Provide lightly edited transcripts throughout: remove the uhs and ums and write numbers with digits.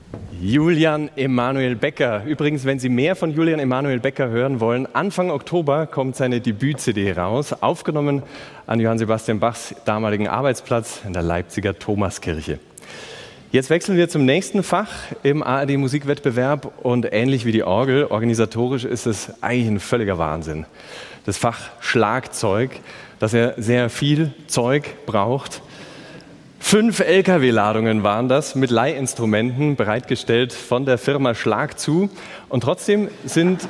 Julian Emanuel Becker. Übrigens, wenn Sie mehr von Julian Emanuel Becker hören wollen, Anfang Oktober kommt seine Debüt-CD raus, aufgenommen an Johann Sebastian Bachs damaligen Arbeitsplatz in der Leipziger Thomaskirche. Jetzt wechseln wir zum nächsten Fach im ARD-Musikwettbewerb und ähnlich wie die Orgel, organisatorisch ist es eigentlich ein völliger Wahnsinn. Das Fach Schlagzeug, das ja sehr viel Zeug braucht. 5 LKW-Ladungen waren das mit Leihinstrumenten bereitgestellt von der Firma Schlag zu. Und trotzdem sind,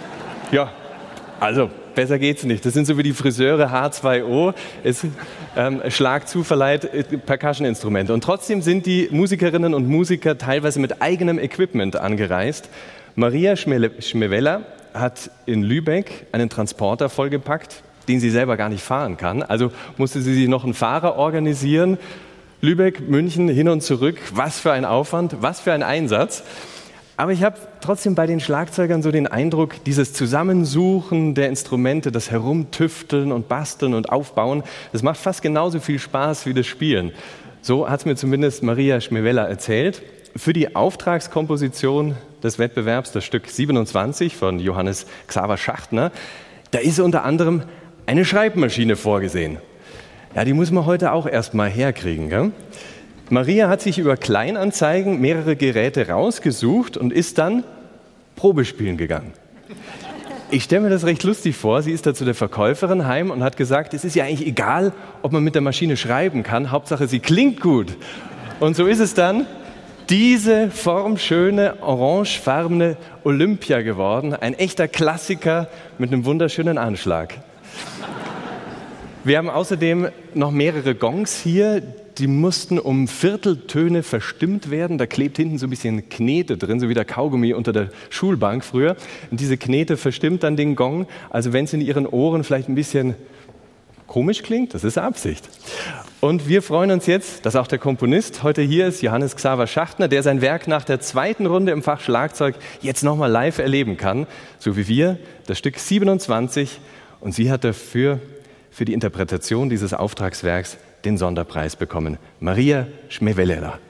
besser geht's nicht. Das sind so wie die Friseure H2O. Schlag zu verleiht Percussion-Instrumente. Und trotzdem sind die Musikerinnen und Musiker teilweise mit eigenem Equipment angereist. Maria Schmewella hat in Lübeck einen Transporter vollgepackt, den sie selber gar nicht fahren kann. Also musste sie sich noch einen Fahrer organisieren. Lübeck, München, hin und zurück, was für ein Aufwand, was für ein Einsatz. Aber ich habe trotzdem bei den Schlagzeugern so den Eindruck, dieses Zusammensuchen der Instrumente, das Herumtüfteln und Basteln und Aufbauen, das macht fast genauso viel Spaß wie das Spielen. So hat es mir zumindest Maria Schmewella erzählt. Für die Auftragskomposition des Wettbewerbs, das Stück 27 von Johannes Xaver Schachtner, da ist unter anderem eine Schreibmaschine vorgesehen. Ja, die muss man heute auch erstmal herkriegen, gell? Maria hat sich über Kleinanzeigen mehrere Geräte rausgesucht und ist dann Probespielen gegangen. Ich stelle mir das recht lustig vor. Sie ist da zu der Verkäuferin heim und hat gesagt, es ist ja eigentlich egal, ob man mit der Maschine schreiben kann. Hauptsache, sie klingt gut. Und so ist es dann diese formschöne, orangefarbene Olympia geworden. Ein echter Klassiker mit einem wunderschönen Anschlag. Wir haben außerdem noch mehrere Gongs hier, die mussten um Vierteltöne verstimmt werden. Da klebt hinten so ein bisschen Knete drin, so wie der Kaugummi unter der Schulbank früher. Und diese Knete verstimmt dann den Gong. Also wenn es in Ihren Ohren vielleicht ein bisschen komisch klingt, das ist Absicht. Und wir freuen uns jetzt, dass auch der Komponist heute hier ist, Johannes Xaver Schachtner, der sein Werk nach der zweiten Runde im Fach Schlagzeug jetzt nochmal live erleben kann. So wie wir, das Stück 27. Und sie hat dafür für die Interpretation dieses Auftragswerks den Sonderpreis bekommen. Maria Schmewella.